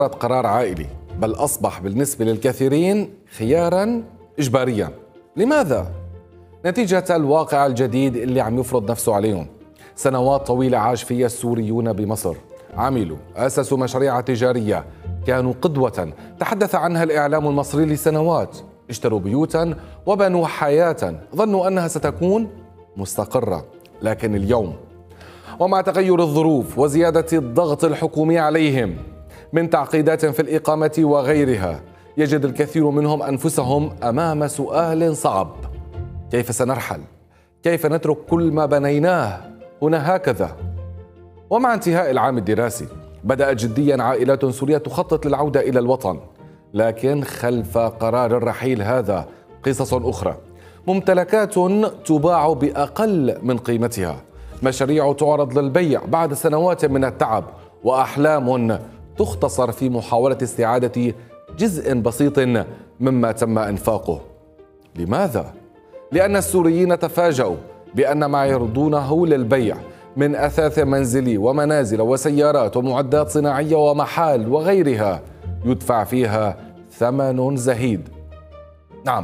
قرار عائلي، بل أصبح بالنسبة للكثيرين خياراً إجبارياً. لماذا؟ نتيجة الواقع الجديد اللي عم يفرض نفسه عليهم. سنوات طويلة عاش فيها السوريون بمصر، عملوا، أسسوا مشاريع تجارية، كانوا قدوة تحدث عنها الإعلام المصري لسنوات، اشتروا بيوتا وبنوا حياة ظنوا أنها ستكون مستقرة. لكن اليوم ومع تغير الظروف وزيادة الضغط الحكومي عليهم من تعقيدات في الإقامة وغيرها، يجد الكثير منهم أنفسهم أمام سؤال صعب: كيف سنرحل؟ كيف نترك كل ما بنيناه هنا هكذا؟ ومع انتهاء العام الدراسي بدأت جديا عائلات سورية تخطط للعودة إلى الوطن، لكن خلف قرار الرحيل هذا قصص أخرى، ممتلكات تباع بأقل من قيمتها، مشاريع تعرض للبيع بعد سنوات من التعب، وأحلام تختصر في محاولة استعادة جزء بسيط مما تم إنفاقه. لماذا؟ لأن السوريين تفاجؤوا بأن ما يرضونه للبيع من أثاث منزلي ومنازل وسيارات ومعدات صناعية ومحال وغيرها يدفع فيها ثمن زهيد. نعم،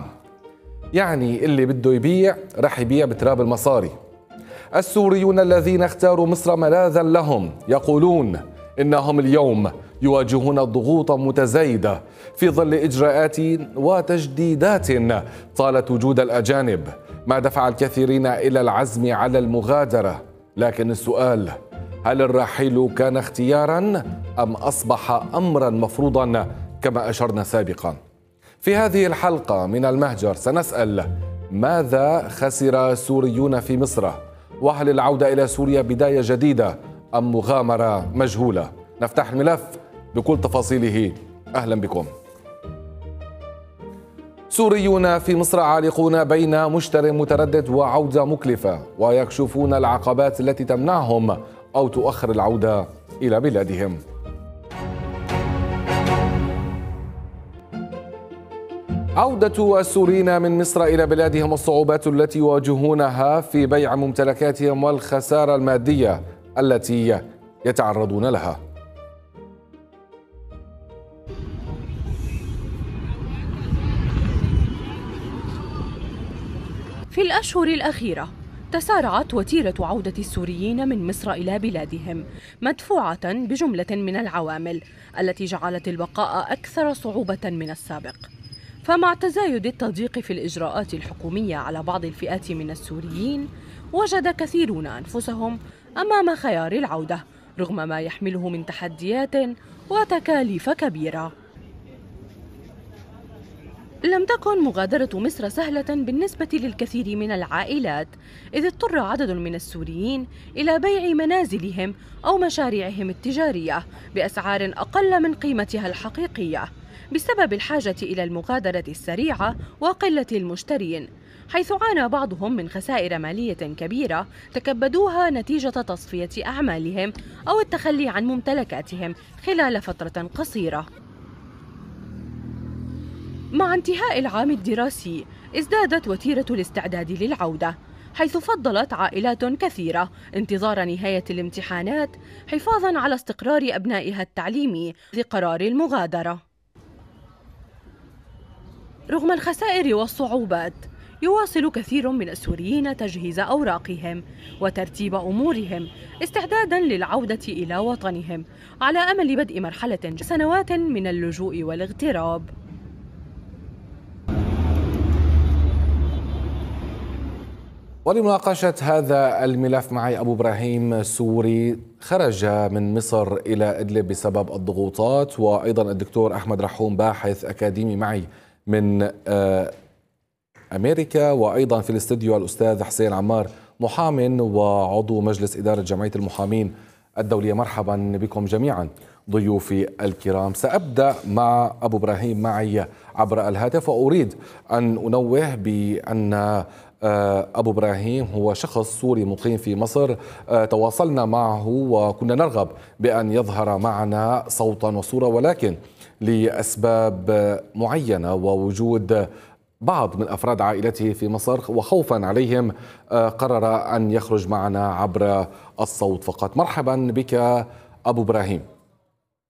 يعني اللي بده يبيع رح يبيع بتراب المصاري. السوريون الذين اختاروا مصر ملاذا لهم يقولون إنهم اليوم يواجهون ضغوطا متزايدة في ظل إجراءات وتجديدات طالت وجود الأجانب، ما دفع الكثيرين إلى العزم على المغادرة. لكن السؤال: هل الرحيل كان اختيارا أم أصبح أمرا مفروضا كما أشرنا سابقا؟ في هذه الحلقة من المهجر سنسأل: ماذا خسر السوريون في مصر؟ وهل العودة إلى سوريا بداية جديدة أم مغامرة مجهولة؟ نفتح الملف بكل تفاصيله. أهلا بكم. سوريون في مصر عالقون بين مشتر متردد وعودة مكلفة، ويكشفون العقبات التي تمنعهم أو تؤخر العودة إلى بلادهم. عودة السوريين من مصر إلى بلادهم والصعوبات التي يواجهونها في بيع ممتلكاتهم والخسارة المادية التي يتعرضون لها. في الأشهر الأخيرة تسارعت وتيرة عودة السوريين من مصر إلى بلادهم، مدفوعة بجملة من العوامل التي جعلت البقاء أكثر صعوبة من السابق. فمع تزايد التضييق في الإجراءات الحكومية على بعض الفئات من السوريين، وجد كثيرون أنفسهم أمام خيار العودة رغم ما يحمله من تحديات وتكاليف كبيرة. لم تكن مغادرة مصر سهلة بالنسبة للكثير من العائلات، إذ اضطر عدد من السوريين إلى بيع منازلهم أو مشاريعهم التجارية بأسعار أقل من قيمتها الحقيقية بسبب الحاجة إلى المغادرة السريعة وقلة المشترين، حيث عانى بعضهم من خسائر مالية كبيرة تكبدوها نتيجة تصفية أعمالهم أو التخلي عن ممتلكاتهم خلال فترة قصيرة. مع انتهاء العام الدراسي ازدادت وتيرة الاستعداد للعودة، حيث فضلت عائلات كثيرة انتظار نهاية الامتحانات حفاظاً على استقرار أبنائها التعليمي لقرار المغادرة. رغم الخسائر والصعوبات، يواصل كثير من السوريين تجهيز أوراقهم وترتيب أمورهم استعداداً للعودة إلى وطنهم على أمل بدء مرحلة سنوات من اللجوء والاغتراب. ولمناقشة هذا الملف معي أبو إبراهيم سوري خرج من مصر إلى إدلب بسبب الضغوطات، وأيضا الدكتور أحمد رحوم باحث أكاديمي معي من أمريكا، وأيضا في الاستديو الأستاذ حسين عمار محامٍ وعضو مجلس إدارة جمعية المحامين الدولية. مرحبا بكم جميعا ضيوفي الكرام. سأبدأ مع أبو إبراهيم معي عبر الهاتف، وأريد أن أنوه بأن أبو إبراهيم هو شخص سوري مقيم في مصر، تواصلنا معه وكنا نرغب بأن يظهر معنا صوتا وصورة، ولكن لأسباب معينة ووجود بعض من أفراد عائلته في مصر وخوفا عليهم قرر أن يخرج معنا عبر الصوت فقط. مرحبا بك أبو إبراهيم.